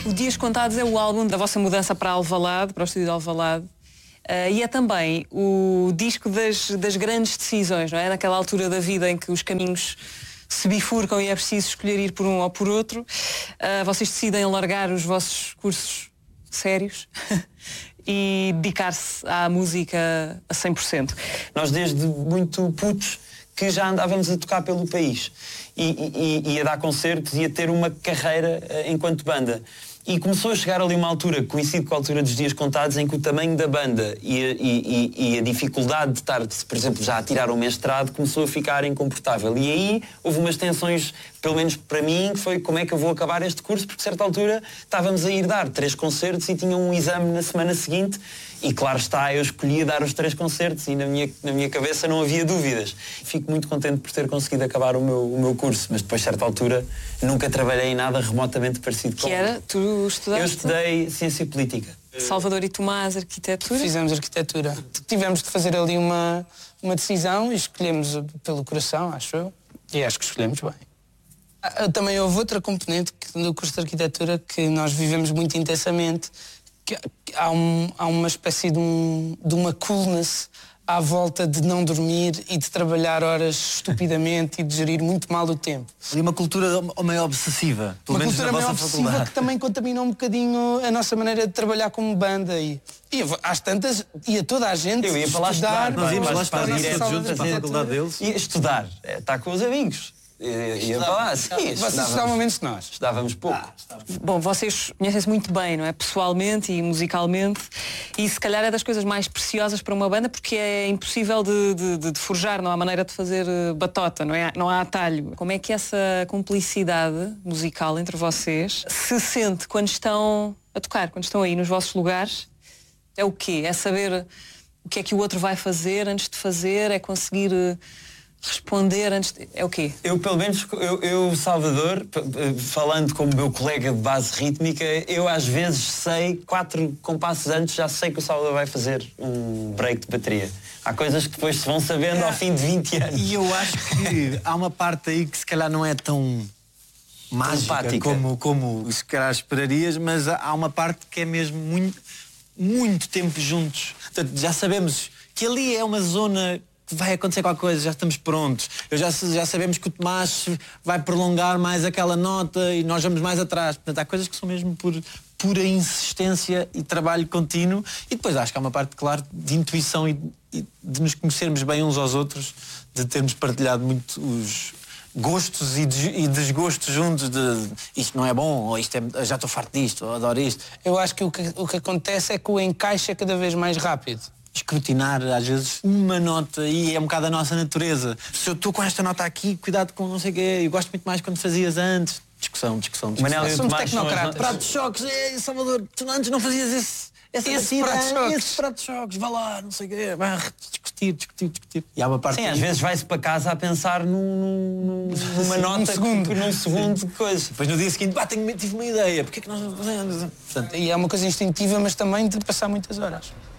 O Dias Contados é o álbum da vossa mudança para Alvalade, para o estúdio de Alvalade. E é também o disco das grandes decisões, não é? Naquela altura da vida em que os caminhos se bifurcam e é preciso escolher ir por um ou por outro. Vocês decidem alargar os vossos cursos sérios e dedicar-se à música a 100%. Nós desde muito putos que já andávamos a tocar pelo país e a dar concertos e a ter uma carreira enquanto banda. E começou a chegar ali uma altura, que coincide com a altura dos Dias Contados, em que o tamanho da banda e a dificuldade de estar, por exemplo, já a tirar um mestrado, começou a ficar incomportável. E aí houve umas tensões, pelo menos para mim, que foi como é que eu vou acabar este curso, porque a certa altura estávamos a ir dar 3 concertos e tinha um exame na semana seguinte. E claro está, eu escolhia dar os 3 concertos e na minha cabeça não havia dúvidas. Fico muito contente por ter conseguido acabar o meu curso, mas depois, a certa altura, nunca trabalhei em nada remotamente parecido com... Que era? Tu estudaste? Eu estudei Ciência Política. Salvador e Tomás, Arquitetura? Fizemos Arquitetura. Tivemos de fazer ali uma decisão e escolhemos pelo coração, acho eu. E acho que escolhemos bem. Também houve outra componente do curso de Arquitetura que nós vivemos muito intensamente, que há uma espécie de uma coolness à volta de não dormir e de trabalhar horas estupidamente e de gerir muito mal o tempo. E uma cultura meio obsessiva, pelo menos na vossa faculdade. Que também contaminou um bocadinho a nossa maneira de trabalhar como banda e às tantas ia toda a gente. Eu ia para lá estudar. Nós íamos lá estar direto juntos para a faculdade deles. Ia estudar, estar com os amigos. Ia para lá, sim. Vocês estudavam menos que nós. Estudávamos pouco. Bom, vocês conhecem-se muito bem, não é? Pessoalmente e musicalmente. E se calhar é das coisas mais preciosas para uma banda, porque é impossível de forjar, não há maneira de fazer batota, não há atalho. Como é que essa cumplicidade musical entre vocês se sente quando estão a tocar, quando estão aí nos vossos lugares? É o quê? É saber o que é que o outro vai fazer antes de fazer? É conseguir responder antes de... É o quê? Eu, pelo menos, Salvador, falando como meu colega de base rítmica, eu às vezes sei, 4 compassos antes, já sei que o Salvador vai fazer um break de bateria. Há coisas que depois se vão sabendo ao fim de 20 anos. E eu acho que há uma parte aí que se calhar não é tão mágica como se calhar esperarias, mas há uma parte que é mesmo muito tempo juntos. Portanto, já sabemos que ali é uma zona que vai acontecer qualquer coisa, já estamos prontos. Já sabemos que o Tomás vai prolongar mais aquela nota e nós vamos mais atrás. Portanto, há coisas que são mesmo por pura insistência e trabalho contínuo. E depois acho que há uma parte, claro, de intuição e de nos conhecermos bem uns aos outros, de termos partilhado muito os gostos e desgostos juntos de isto não é bom, ou isto já estou farto disto, ou adoro isto. Eu acho que o que acontece é que o encaixe é cada vez mais rápido. Escrutinar, às vezes, uma nota e é um bocado a nossa natureza. Se eu estou com esta nota aqui, cuidado com não sei o quê, eu gosto muito mais quando fazias antes. Discussão. Manel e o Somos Tomás tecnocratas. Prato de choques, Salvador, tu antes não fazias esse prato de choques, vá lá, não sei o quê, vai discutir. E há uma parte... Sim, às vezes vai-se para casa a pensar numa nota, num segundo de coisa. Depois no dia seguinte, tive uma ideia, porque é que nós não fazemos? E é uma coisa instintiva, mas também de passar muitas horas.